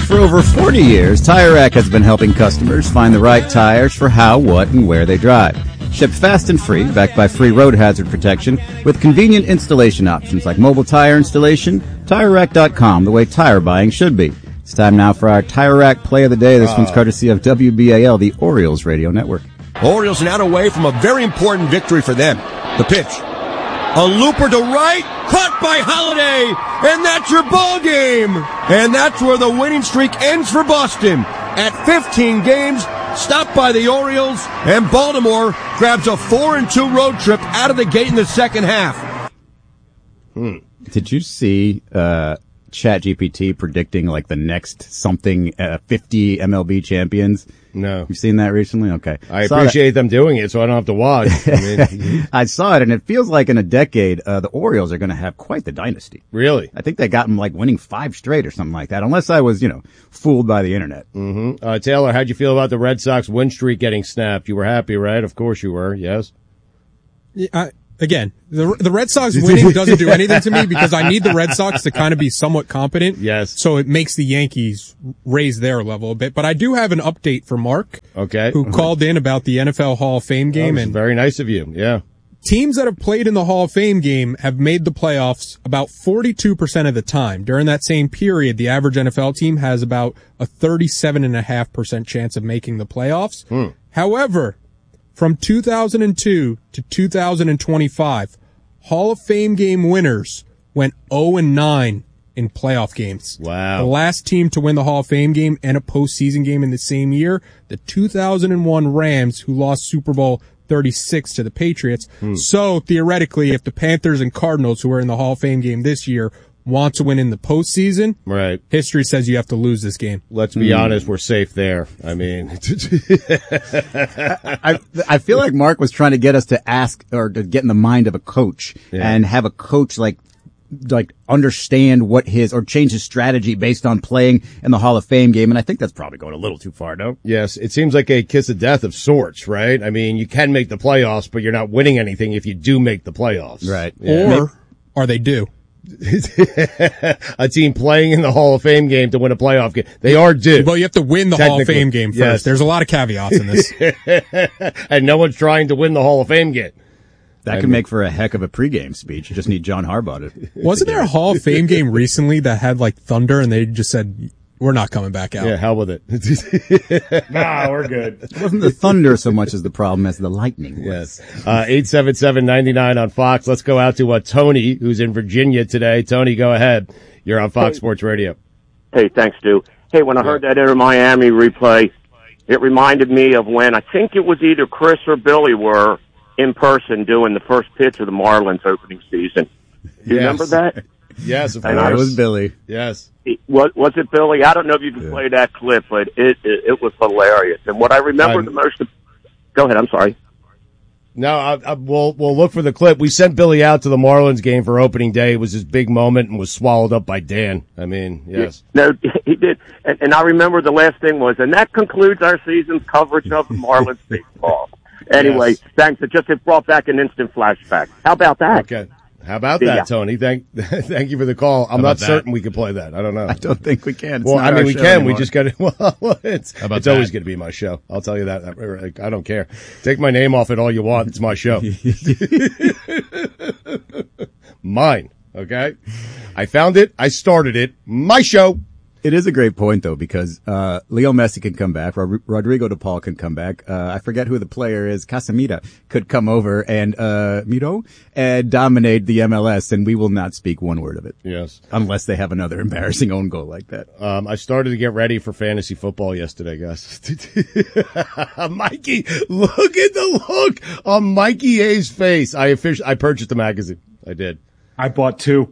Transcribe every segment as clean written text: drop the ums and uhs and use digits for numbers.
For over 40 years, Tire Rack has been helping customers find the right tires for how, what, and where they drive. Shipped fast and free, backed by free road hazard protection, with convenient installation options like mobile tire installation. TireRack.com, the way tire buying should be. It's time now for our Tire Rack Play of the Day. This one's courtesy of WBAL, the Orioles radio network. Orioles are now away from a very important victory for them. The pitch. A looper to right, caught by Holiday, and that's your ball game. And that's where the winning streak ends for Boston. At 15 games, stopped by the Orioles, and Baltimore grabs a 4-2 road trip out of the gate in the second half. Did you see ChatGPT predicting like the next 50 MLB champions? No. You've seen that recently? Okay. I appreciate them doing it so I don't have to watch. I mean, I saw it, and it feels like in a decade, the Orioles are going to have quite the dynasty. Really? I think they got them like winning 5 straight or something like that, unless I was, fooled by the internet. Mm-hmm. Taylor, how'd you feel about the Red Sox win streak getting snapped? You were happy, right? Of course you were, yes? Yeah, Again, the Red Sox winning doesn't do anything to me because I need the Red Sox to kind of be somewhat competent. Yes. So it makes the Yankees raise their level a bit. But I do have an update for Mark. Okay. Who called in about the NFL Hall of Fame game. And very nice of you. Yeah. Teams that have played in the Hall of Fame game have made the playoffs about 42% of the time. During that same period, the average NFL team has about a 37.5% chance of making the playoffs. However, from 2002 to 2025, Hall of Fame game winners went 0-9 in playoff games. Wow. The last team to win the Hall of Fame game and a postseason game in the same year, the 2001 Rams, who lost Super Bowl 36 to the Patriots. So theoretically, if the Panthers and Cardinals, who are in the Hall of Fame game this year, want to win in the postseason, right? History says you have to lose this game. Let's be honest, we're safe there. I mean, I feel like Mark was trying to get us to ask or to get in the mind of a coach and have a coach like understand what or change his strategy based on playing in the Hall of Fame game. And I think that's probably going a little too far, no? Yes. It seems like a kiss of death of sorts, right? I mean, you can make the playoffs, but you're not winning anything if you do make the playoffs. Right. Yeah. Or are they due? A team playing in the Hall of Fame game to win a playoff game. They are due. Well, you have to win the Hall of Fame game first. Yes. There's a lot of caveats in this. And no one's trying to win the Hall of Fame game. That could make for a heck of a pregame speech. You just need John Harbaugh to. Wasn't there a Hall of Fame game recently that had like thunder and they just said, we're not coming back out? Yeah, hell with it. Nah, we're good. It wasn't the thunder so much as the problem as the lightning was. Yes. 877-99 on Fox. Let's go out to Tony, who's in Virginia today. Tony, go ahead. You're on Fox Sports Radio. Hey, thanks, Stu. Hey, when I heard that Inter Miami replay, it reminded me of when I think it was either Chris or Billy were in person doing the first pitch of the Marlins opening season. Do you remember that? Yes, of course. It was Billy. Yes. Was it Billy? I don't know if you can play that clip, but it was hilarious. And what I remember the most. Go ahead. I'm sorry. No, we'll look for the clip. We sent Billy out to the Marlins game for opening day. It was his big moment and was swallowed up by Dan. I mean, yes. No, he did. And I remember the last thing was, and that concludes our season's coverage of the Marlins baseball. Anyway, Yes. Thanks. It brought back an instant flashback. How about that? Okay. How about that, Tony? Thank you for the call. I'm not certain we can play that. I don't know. I don't think we can. Well, I mean, we can. Anymore. We just got to. Well, it's that? always going to be my show. I'll tell you that. I don't care. Take my name off it all you want. It's my show. Mine. Okay. I found it. I started it. My show. It is a great point, though, because Leo Messi can come back. Rodrigo de Paul can come back. I forget who the player is. Casemiro could come over and dominate the MLS, and we will not speak one word of it. Yes. Unless they have another embarrassing own goal like that. I started to get ready for fantasy football yesterday, guys. Mikey, look at the look on Mikey A's face. I purchased a magazine. I did. I bought 2.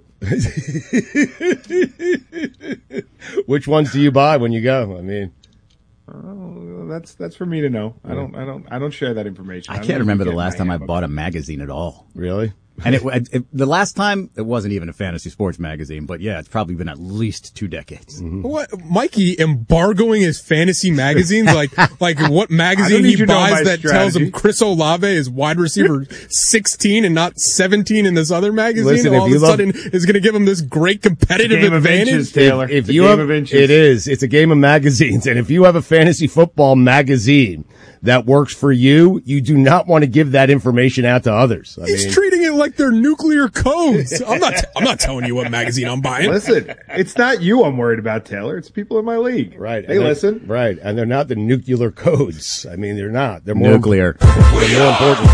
Which ones do you buy when you go? I mean, that's for me to know. I don't share that information. I can't remember the last time I bought a magazine at all. Really? And the last time, it wasn't even a fantasy sports magazine, but yeah, it's probably been at least 2 decades. Mm-hmm. What, Mikey embargoing his fantasy magazines? like what magazine he buys that tells him Chris Olave is wide receiver 16 and not 17 in this other magazine? Listen, all of a sudden is going to give him this great competitive advantage? Inches, Taylor. If you have, it is. It's a game of magazines. And if you have a fantasy football magazine that works for you, you do not want to give that information out to others. He's treating it like they're nuclear codes. I'm not telling you what magazine I'm buying. Listen, it's not you I'm worried about, Taylor. It's people in my league. Right. They listen. Right. And they're not the nuclear codes. I mean, they're not. They're more nuclear. They're more important.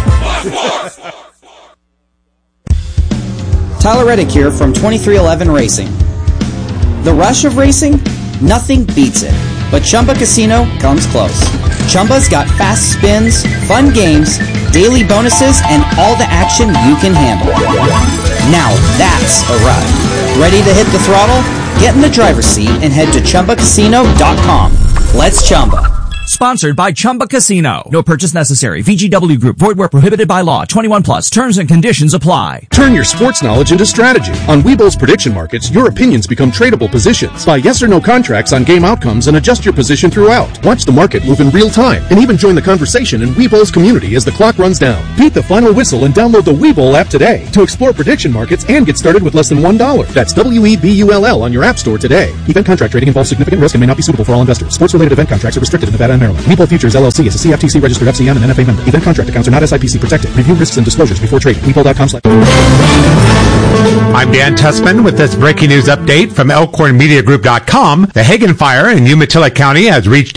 Tyler Reddick here from 2311 Racing. The rush of racing? Nothing beats it. But Chumba Casino comes close. Chumba's got fast spins, fun games, daily bonuses, and all the action you can handle. Now that's a ride. Ready to hit the throttle? Get in the driver's seat and head to ChumbaCasino.com. Let's Chumba. Sponsored by Chumba Casino. No purchase necessary. VGW Group. Void where prohibited by law. 21 plus. Terms and conditions apply. Turn your sports knowledge into strategy. On Webull's prediction markets, your opinions become tradable positions. Buy yes or no contracts on game outcomes and adjust your position throughout. Watch the market move in real time and even join the conversation in Webull's community as the clock runs down. Beat the final whistle and download the Webull app today to explore prediction markets and get started with less than $1. That's WEBULL on your app store today. Event contract trading involves significant risk and may not be suitable for all investors. Sports-related event contracts are restricted in Nevada and Maryland. Webull Futures LLC is a CFTC registered FCM and NFA member. Event contract accounts are not SIPC protected. Review risks and disclosures before trading. Webull.com/. I'm Dan Tussman with this breaking news update from ElkhornMediaGroup.com. The Hagen Fire in Umatilla County has reached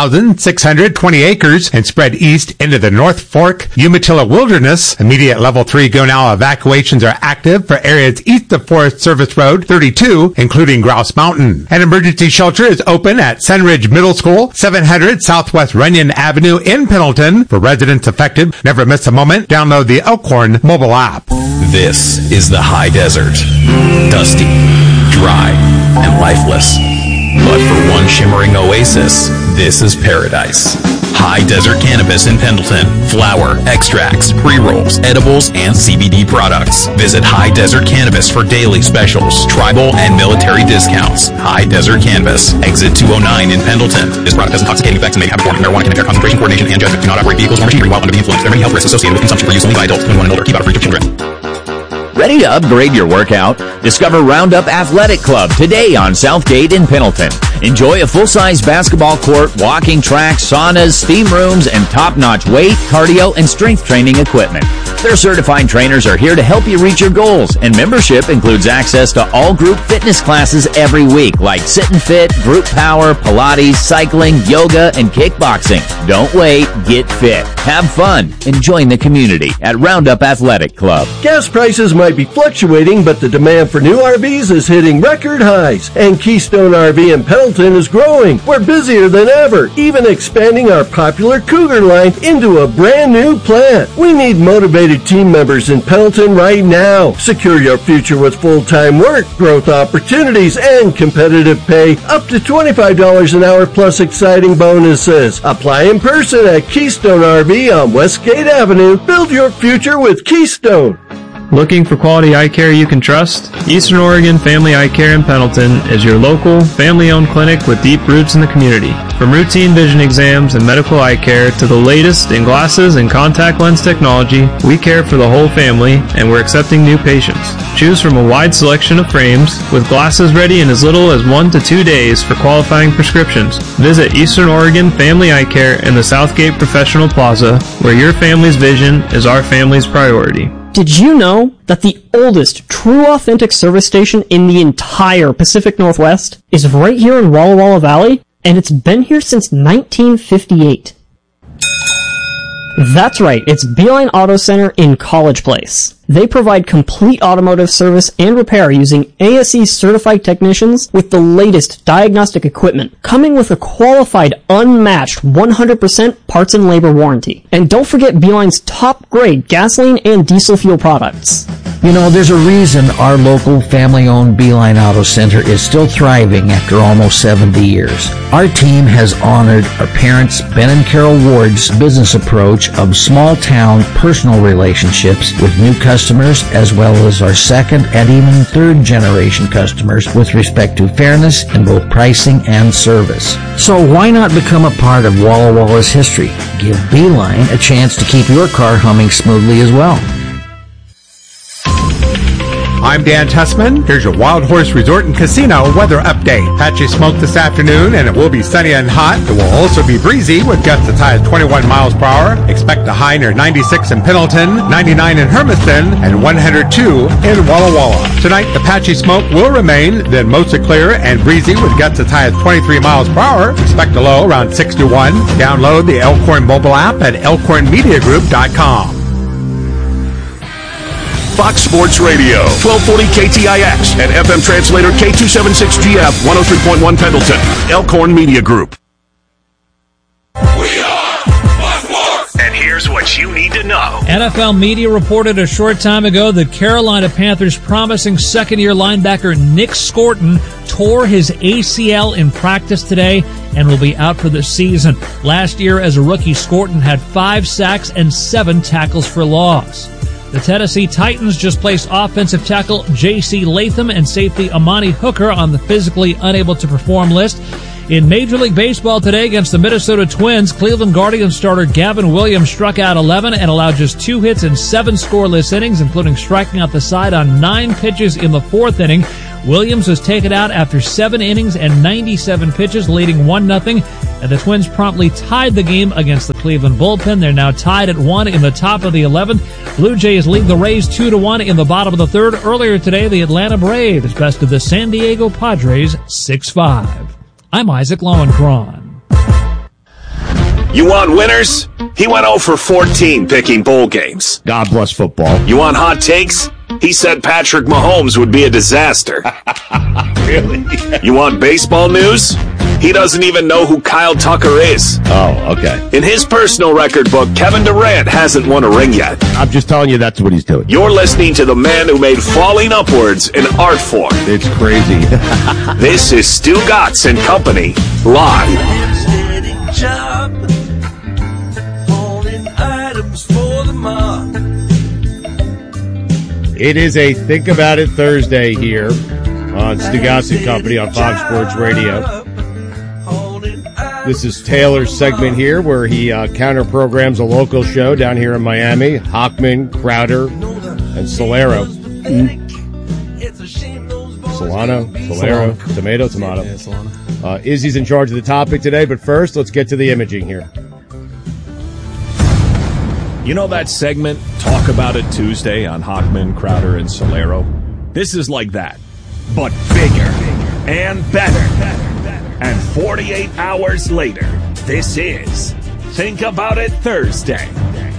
8,620 acres and spread east into the North Fork Umatilla Wilderness. Immediate level 3 go now evacuations are active for areas east of Forest Service Road 32, including Grouse Mountain. An emergency shelter is open at Sunridge Middle School, 700 Southwest Runyon Avenue in Pendleton. For residents affected, never miss a moment. Download the Elkhorn mobile app. This is the high desert. Dusty, dry, and lifeless. But for one shimmering oasis, this is paradise. High Desert Cannabis in Pendleton. Flower, extracts, pre-rolls, edibles, and CBD products. Visit High Desert Cannabis for daily specials, tribal, and military discounts. High Desert Cannabis. Exit 209 in Pendleton. This product has intoxicating effects and may have performing marijuana can impair concentration, coordination, and judgment. Do not operate vehicles or machinery while under the influence. There are many health risks associated with consumption for use only by adults 21 and older. Keep out of reach of children. Ready to upgrade your workout? Discover Roundup Athletic Club today on Southgate in Pendleton. Enjoy a full-size basketball court, walking track, saunas, steam rooms, and top-notch weight, cardio, and strength training equipment. Their certified trainers are here to help you reach your goals, and membership includes access to all group fitness classes every week, like Sit and Fit, Group Power, Pilates, cycling, yoga, and kickboxing. Don't wait, get fit, have fun, and join the community at Roundup Athletic Club. Gas prices might be fluctuating, but the demand for new RVs is hitting record highs, and Keystone RV in Pendleton is growing. We're busier than ever, even expanding our popular Cougar line into a brand new plant. We need motivated team members in Pendleton right now. Secure your future with full-time work, growth opportunities, and competitive pay, up to $25 an hour plus exciting bonuses. Apply in person at Keystone RV on Westgate Avenue. Build your future with Keystone. Looking for quality eye care you can trust? Eastern Oregon Family Eye Care in Pendleton is your local, family-owned clinic with deep roots in the community. From routine vision exams and medical eye care to the latest in glasses and contact lens technology, we care for the whole family, and we're accepting new patients. Choose from a wide selection of frames, with glasses ready in as little as 1 to 2 days for qualifying prescriptions. Visit Eastern Oregon Family Eye Care in the Southgate Professional Plaza, where your family's vision is our family's priority. Did you know that the oldest true authentic service station in the entire Pacific Northwest is right here in Walla Walla Valley? And it's been here since 1958. That's right, it's Beeline Auto Center in College Place. They provide complete automotive service and repair using ASE certified technicians with the latest diagnostic equipment, coming with a qualified, unmatched 100% parts and labor warranty. And don't forget Beeline's top grade gasoline and diesel fuel products. You know, there's a reason our local family-owned Beeline Auto Center is still thriving after almost 70 years. Our team has honored our parents, Ben and Carol Ward's business approach of small-town personal relationships with new customers, as well as our second and even third-generation customers with respect to fairness in both pricing and service. So why not become a part of Walla Walla's history? Give Beeline a chance to keep your car humming smoothly as well. I'm Dan Tussman. Here's your Wild Horse Resort and Casino weather update. Patchy smoke this afternoon, and it will be sunny and hot. It will also be breezy with gusts as high as 21 miles per hour. Expect a high near 96 in Pendleton, 99 in Hermiston, and 102 in Walla Walla. Tonight, the patchy smoke will remain, then mostly clear and breezy with gusts as high as 23 miles per hour. Expect a low around 61. Download the Elkhorn mobile app at elkhornmediagroup.com. Fox Sports Radio, 1240 KTIX, and FM translator K276GF, 103.1 Pendleton, Elkhorn Media Group. We are Fox Sports! And here's what you need to know. NFL media reported a short time ago that Carolina Panthers promising second-year linebacker Nick Scorton tore his ACL in practice today and will be out for the season. Last year, as a rookie, Scorton had 5 sacks and 7 tackles for loss. The Tennessee Titans just placed offensive tackle J.C. Latham and safety Amani Hooker on the physically unable to perform list. In Major League Baseball today against the Minnesota Twins, Cleveland Guardians starter Gavin Williams struck out 11 and allowed just 2 hits in 7 scoreless innings, including striking out the side on 9 pitches in the 4th inning. Williams was taken out after 7 innings and 97 pitches, leading 1-0. And the Twins promptly tied the game against the Cleveland bullpen. They're now tied at 1 in the top of the 11th. Blue Jays lead the Rays 2-1 in the bottom of the 3rd. Earlier today, the Atlanta Braves bested the San Diego Padres 6-5. I'm Isaac Lowenkron. You want winners? He went 0 for 14 picking bowl games. God bless football. You want hot takes? He said Patrick Mahomes would be a disaster. Really? You want baseball news? He doesn't even know who Kyle Tucker is. Oh, okay. In his personal record book, Kevin Durant hasn't won a ring yet. I'm just telling you that's what he's doing. You're listening to the man who made falling upwards an art form. It's crazy. This is Stu Gatz and Company, live. It is a Think About It Thursday here on Stu Gatz and Company on Fox Sports Radio. This is Taylor's segment here where he counter-programs a local show down here in Miami. Hockman, Crowder, and Solero. Solano, tomato. Yeah, Solano. Izzy's in charge of the topic today, but first, let's get to the imaging here. You know that segment, Talk About It Tuesday on Hockman, Crowder, and Solero? This is like that, but bigger and better. And 48 hours later, this is Think About It Thursday.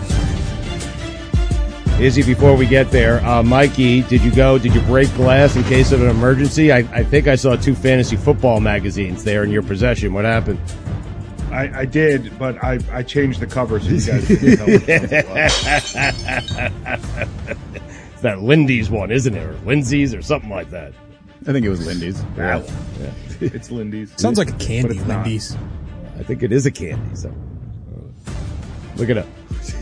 Izzy, before we get there, Mikey, did you break glass in case of an emergency? I think I saw 2 fantasy football magazines there in your possession. What happened? I did, but I changed the cover so you guys can tell which one it was. It's that Lindy's one, isn't it? Or Lindsay's or something like that. I think it was Lindy's. Yeah. It's Lindy's. Sounds like a candy, Lindy's. I think it is a candy. So look it up.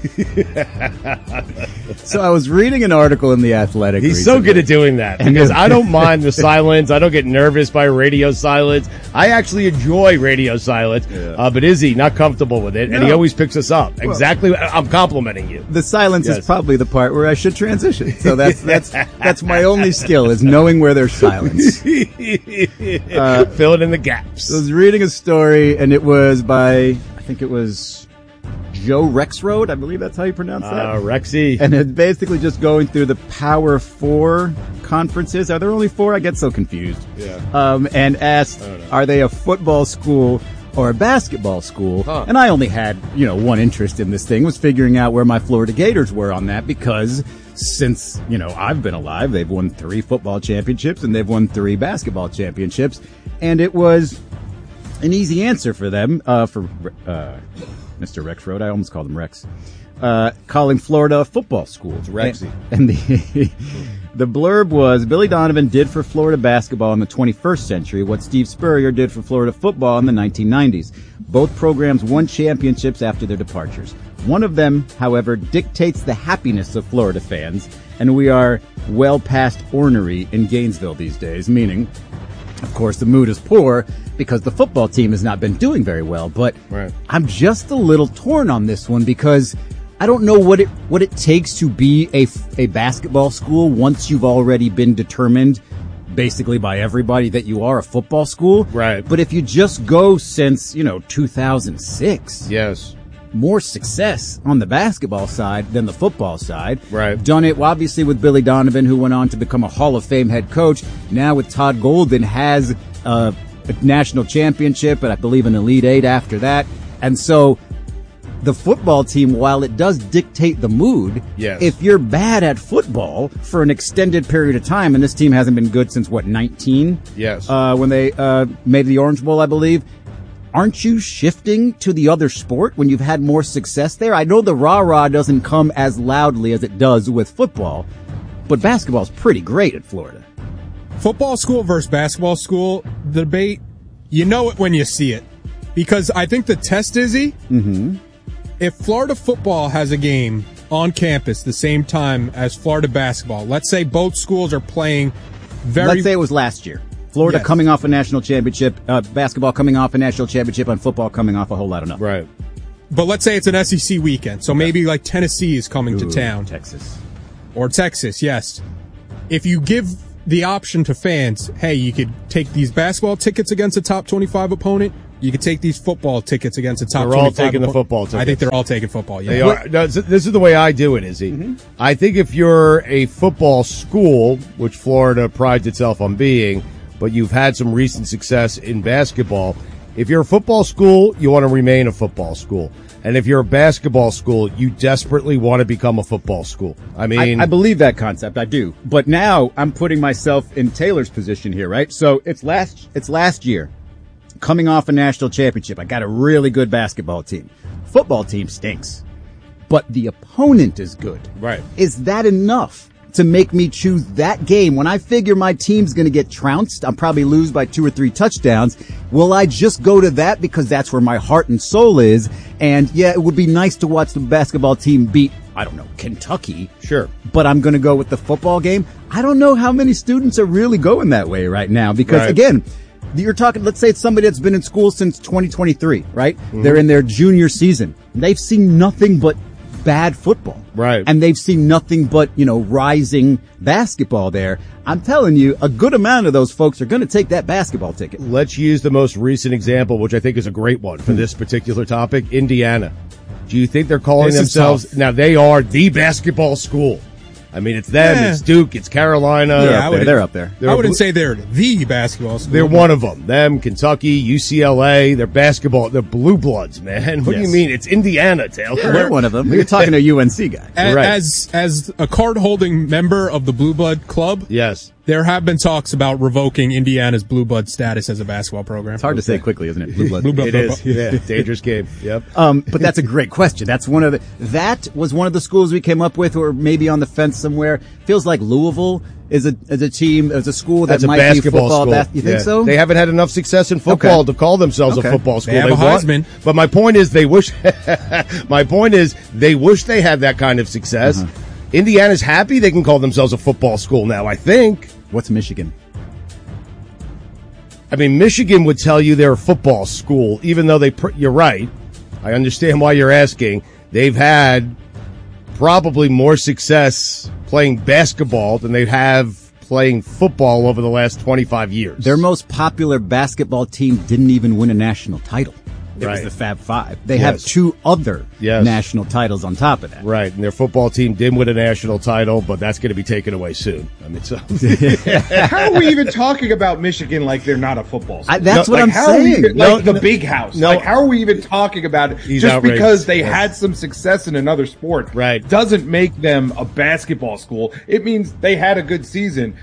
So I was reading an article in The Athletic. He's so good at doing that because I don't mind the silence. I don't get nervous by radio silence. I actually enjoy radio silence. Yeah. But Izzy, not comfortable with it, and he always picks us up. Well, exactly. I'm complimenting you. The silence is probably the part where I should transition. So that's my only skill is knowing where there's silence. Fill it in the gaps. So I was reading a story, and it was by, I think it was Joe Rexrode, I believe that's how you pronounce that. Rexy. And it's basically just going through the Power 4 conferences. Are there only 4? I get so confused. Yeah. And asked, are they a football school or a basketball school? Huh. And I only had, one interest in this thing, was figuring out where my Florida Gators were on that, because since, I've been alive, they've won 3 football championships and they've won 3 basketball championships. And it was an easy answer for them, for Mr. Rexrode. I almost called him Rex. calling Florida a football school. It's Rexy. And the blurb was, Billy Donovan did for Florida basketball in the 21st century what Steve Spurrier did for Florida football in the 1990s. Both programs won championships after their departures. One of them, however, dictates the happiness of Florida fans, and we are well past ornery in Gainesville these days, meaning, of course, the mood is poor because the football team has not been doing very well. But I'm just a little torn on this one because I don't know what it takes to be a basketball school once you've already been determined basically by everybody that you are a football school. Right. But if you just go since, 2006. Yes. More success on the basketball side than the football side. Right. Done it, obviously, with Billy Donovan, who went on to become a Hall of Fame head coach. Now with Todd Golden has a national championship and I believe an Elite Eight after that. And so the football team, while it does dictate the mood, if you're bad at football for an extended period of time, and this team hasn't been good since, 19? Yes. When they made the Orange Bowl, I believe. Aren't you shifting to the other sport when you've had more success there? I know the rah-rah doesn't come as loudly as it does with football, but basketball's pretty great at Florida. Football school versus basketball school, the debate, you know it when you see it. Because I think the test, Izzy, if Florida football has a game on campus the same time as Florida basketball, let's say both schools are playing Let's say it was last year. Florida coming off a national championship, basketball coming off a national championship, and football coming off a whole lot of nothing. Right. But let's say it's an SEC weekend, so maybe like Tennessee is coming to town. Texas. Or Texas, yes. If you give the option to fans, hey, you could take these basketball tickets against a top 25 opponent, you could take these football tickets against a top 25 opponent. They're all taking the football tickets. I think they're all taking football, yeah. They are. No, this is the way I do it, Izzy. I think if you're a football school, which Florida prides itself on being, but you've had some recent success in basketball, if you're a football school, you want to remain a football school. And if you're a basketball school, you desperately want to become a football school. I mean, I believe that concept. I do. But now I'm putting myself in Taylor's position here, right? So it's last year, coming off a national championship. I got a really good basketball team. Football team stinks, but the opponent is good. Right. Is that enough to make me choose that game when I figure my team's going to get trounced? I'll probably lose by 2 or 3 touchdowns. Will I just go to that because that's where my heart and soul is? And yeah, it would be nice to watch the basketball team beat, I don't know, Kentucky. Sure. But I'm going to go with the football game. I don't know how many students are really going that way right now because again, you're talking, let's say it's somebody that's been in school since 2023, right? They're in their junior season. They've seen nothing but bad football. Right. And they've seen nothing but, rising basketball there. I'm telling you, a good amount of those folks are going to take that basketball ticket. Let's use the most recent example, which I think is a great one for this particular topic, Indiana. Do you think they're calling themselves, now they are the basketball school. I mean, it's them, it's Duke, it's Carolina. Yeah, they're up there. I wouldn't say they're the basketball school. They're one of them. Them, Kentucky, UCLA, they're basketball. They're blue bloods, man. What do you mean? It's Indiana, Taylor. Yeah, we're one of them. You're talking to a UNC guy. As a card-holding member of the Blue Blood Club, yes, there have been talks about revoking Indiana's Blue Blood status as a basketball program. It's hard to say quickly, isn't it? Blue blood. Blue it is. Yeah, dangerous game. Yep. But that's a great question. That's that was one of the schools we came up with, or maybe on the fence somewhere. Feels like Louisville is a school that might be football. You think so? They haven't had enough success in football to call themselves a football school. They have a Heisman. But my point is, they wish. My point is, they wish they had that kind of success. Indiana's happy they can call themselves a football school now. I think. What's Michigan? I mean, Michigan would tell you they're a football school, even though you're right. I understand why you're asking. They've had probably more success playing basketball than they have playing football over the last 25 years. Their most popular basketball team didn't even win a national title. It was the Fab Five. They have 2 other national titles on top of that. Right, and their football team did win a national title, but that's going to be taken away soon. I mean, so how are we even talking about Michigan like they're not a football school? That's what I'm saying. The big house. Like, how are we even talking about it? Just outrageous. Because they had some success in another sport, doesn't make them a basketball school. It means they had a good season.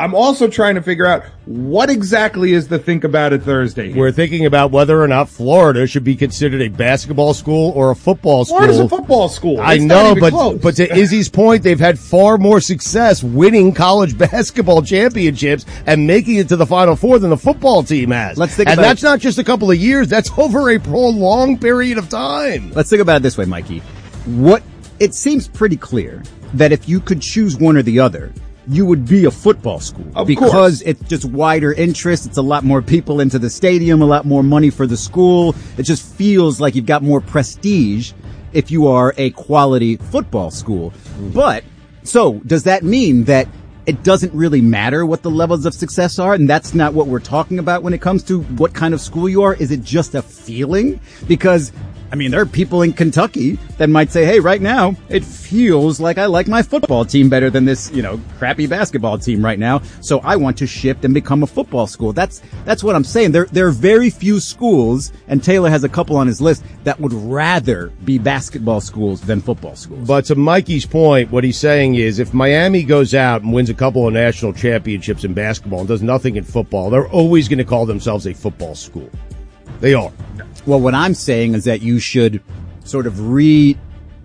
I'm also trying to figure out what exactly is the Think About It Thursday here. We're thinking about whether or not Florida should be considered a basketball school or a football school. Florida's a football school. I It's know, not even close. but to Izzy's point, they've had far more success winning college basketball championships and making it to the Final Four than the football team has. And that's not just a couple of years. That's over a prolonged period of time. Let's think about it this way, Mikey. It seems pretty clear that if you could choose one or the other, you would be a football school because it's just wider interest. It's a lot more people into the stadium, a lot more money for the school. It just feels like you've got more prestige if you are a quality football school. But so does that mean that it doesn't really matter what the levels of success are? And that's not what we're talking about when it comes to what kind of school you are. Is it just a feeling? Because I mean, there are people in Kentucky that might say, hey, right now, it feels like I like my football team better than this, crappy basketball team right now. So I want to shift and become a football school. That's what I'm saying. There are very few schools, and Taylor has a couple on his list, that would rather be basketball schools than football schools. But to Mikey's point, what he's saying is if Miami goes out and wins a couple of national championships in basketball and does nothing in football, they're always going to call themselves a football school. They are. Well, what I'm saying is that you should sort of reassess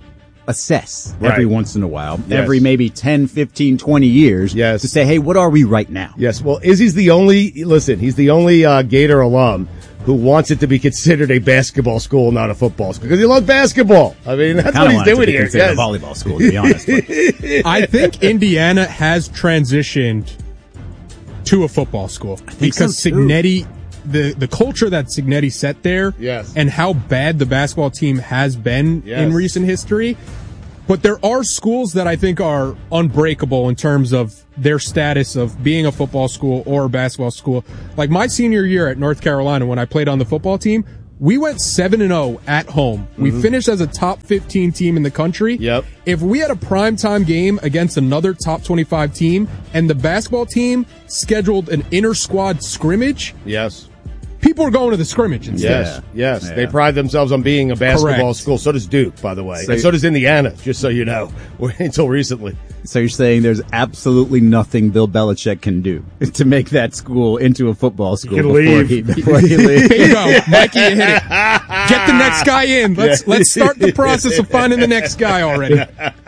every once in a while, every maybe 10, 15, 20 years to say, hey, what are we right now? Yes. Well, Izzy's the only Gator alum who wants it to be considered a basketball school, not a football school, because he loves basketball. I mean, that's what he's doing here. Yes. A volleyball school, to be honest. But. I think Indiana has transitioned to a football school because Cignetti. The culture that Cignetti set there and how bad the basketball team has been in recent history. But there are schools that I think are unbreakable in terms of their status of being a football school or a basketball school. Like my senior year at North Carolina when I played on the football team, we went 7-0 at home. We finished as a top 15 team in the country. Yep. If we had a primetime game against another top 25 team and the basketball team scheduled an inter-squad scrimmage, people are going to the scrimmage instead. Yes. They pride themselves on being a basketball school. So does Duke, by the way. And so does Indiana, just so you know, until recently. So you're saying there's absolutely nothing Bill Belichick can do to make that school into a football school before he leaves. Bingo. Mikey, you hit it. Get the next guy in. Let's start the process of finding the next guy already.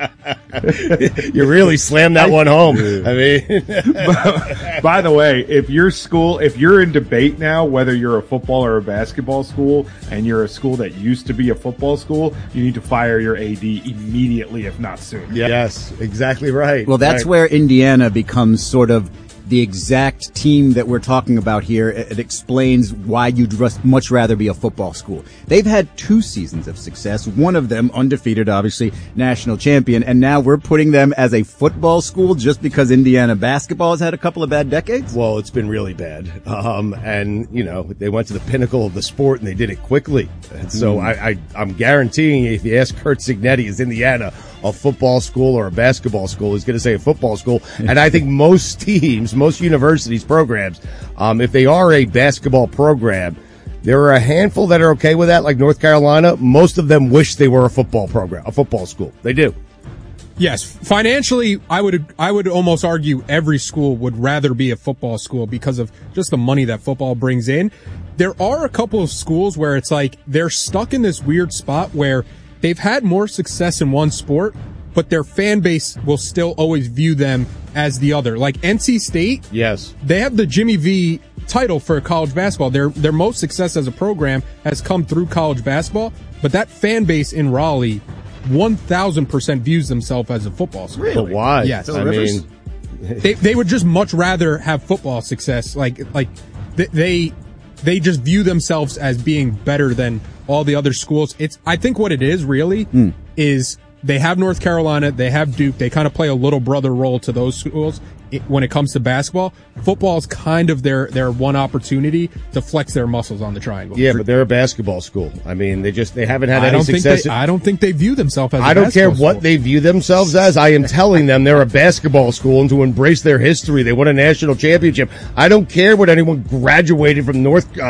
You really slammed that one home. I mean, by the way, if you're in debate now, whether you're a football or a basketball school, and you're a school that used to be a football school, you need to fire your AD immediately, if not soon. Yes, exactly right. Well, that's where Indiana becomes sort of the exact team that we're talking about here. It explains why you'd much rather be a football school. They've had 2 seasons of success, one of them undefeated, obviously, national champion, and now we're putting them as a football school just because Indiana basketball has had a couple of bad decades? Well, it's been really bad. And, they went to the pinnacle of the sport and they did it quickly. And so I'm guaranteeing you, if you ask Curt Cignetti, is Indiana a football school or a basketball school, he's going to say a football school. And I think most teams, most universities, programs, if they are a basketball program, there are a handful that are okay with that, like North Carolina. Most of them wish they were a football program, a football school. They do. Yes, financially, I would almost argue every school would rather be a football school because of just the money that football brings in. There are a couple of schools where it's like they're stuck in this weird spot where they've had more success in one sport, but their fan base will still always view them as the other. Like NC State, they have the Jimmy V title for college basketball. Their most success as a program has come through college basketball, but that fan base in Raleigh 1,000% views themselves as a football school. Really? But why? Yes. I mean, they would just much rather have football success. They just view themselves as being better than all the other schools. I think what it is really is they have North Carolina, they have Duke, they kind of play a little brother role to those schools when it comes to basketball. Football is kind of their one opportunity to flex their muscles on the triangle. Yeah, but they're a basketball school. I mean, they haven't had any success. I don't think they view themselves as I don't care what they view themselves as. I am telling them they're a basketball school, and to embrace their history, they won a national championship. I don't care what anyone graduated from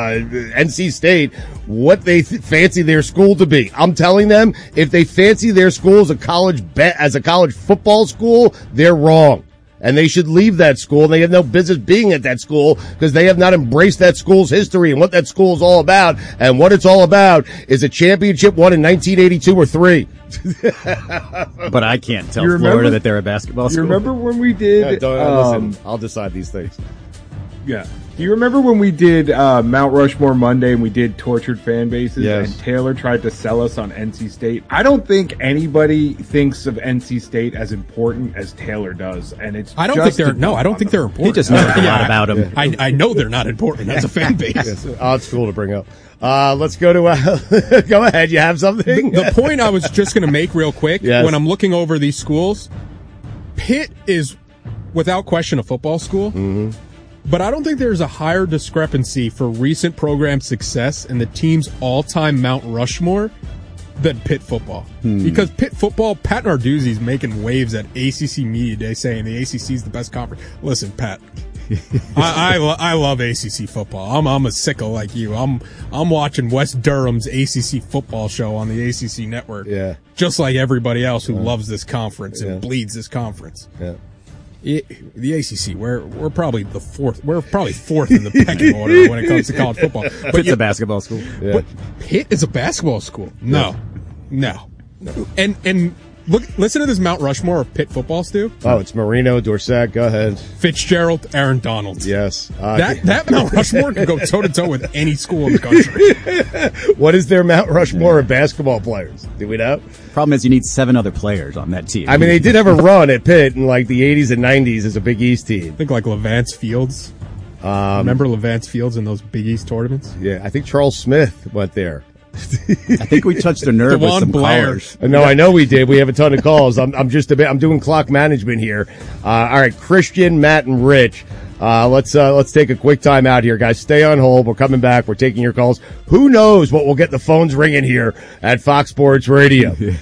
NC State, what they fancy their school to be. I'm telling them if they fancy their school as a college football school, they're wrong. And they should leave that school, and they have no business being at that school because they have not embraced that school's history and what that school is all about. And what it's all about is a championship won in 1982 or 3. But I can't tell Florida that they're a basketball school. You remember when we did... listen, I'll decide these things. Yeah. Do you remember when we did Mount Rushmore Monday and we did tortured fan bases? Yes. And Taylor tried to sell us on NC State? I don't think anybody thinks of NC State as important as Taylor does, and it's. I don't think they're important. He just knows a lot about them. I know they're not important as a fan base. Yes, odd school to bring up. Let's go to. Go ahead. You have something? The point I was just going to make real quick. Yes. When I'm looking over these schools, Pitt is without question a football school. Mm-hmm. But I don't think there's a higher discrepancy for recent program success in the team's all-time Mount Rushmore than Pitt football. Because Pitt football, Pat Narduzzi's making waves at ACC Media Day saying the ACC is the best conference. Listen, Pat, I love ACC football. I'm a sicko like you. I'm watching West Durham's ACC football show on the ACC network. Yeah. Just like everybody else who loves this conference and bleeds this conference. Yeah. The ACC, we're probably fourth in the pecking order when it comes to college football. But Pitt's a basketball school. Yeah. But Pitt is a basketball school. No. And listen to this Mount Rushmore of Pitt football, Stu. Oh, it's Marino, Dorsett. Go ahead. Fitzgerald, Aaron Donald. Yes. That Mount Rushmore can go toe-to-toe with any school in the country. What is their Mount Rushmore of basketball players? Do we know? Problem is you need 7 other players on that team. I mean, they did have a run at Pitt in like the 80s and 90s as a Big East team. I think like Levance Fields. Remember Levance Fields in those Big East tournaments? Yeah, I think Charles Smith went there. I think we touched a nerve with some callers. No, I know we did. We have a ton of calls. I'm doing clock management here. All right, Christian, Matt, and Rich. Let's take a quick time out here, guys. Stay on hold. We're coming back. We're taking your calls. Who knows what will get the phones ringing here at Fox Sports Radio?